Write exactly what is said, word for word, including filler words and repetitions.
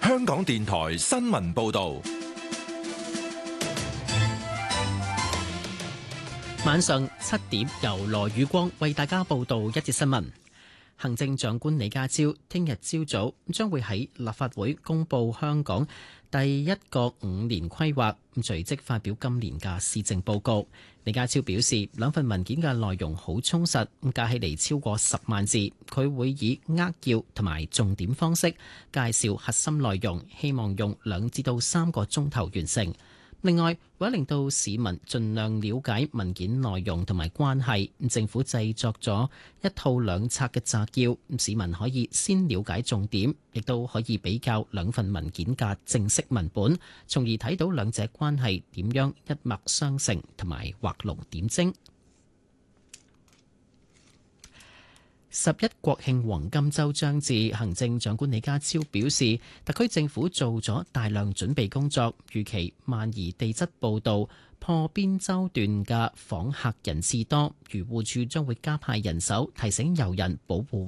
香港電台新聞報道， 晚上七點由羅宇光為大家報道一節新聞。行政長官李家超聽日朝早將會喺立法會公布香港第一個五年規劃，隨即發表今年嘅施政報告。李家超表示，兩份文件嘅內容好充實，加起嚟超過十萬字。佢會以扼要同埋重點方式介紹核心內容，希望用兩至到三個鐘頭完成。另外，為咗令到市民盡量了解文件內容同埋關係，政府製作咗一套兩冊嘅摘要，市民可以先了解重點，亦都可以比較兩份文件嘅正式文本，從而睇到兩者關係點樣一脈相承同埋畫龍點睛。十一國慶黃金週將至，行政長官李家超表示，特區政府做咗大量準備工作，預期萬宜地質步道破邊洲段嘅訪客人次多，漁護署將會加派人手提醒遊人保護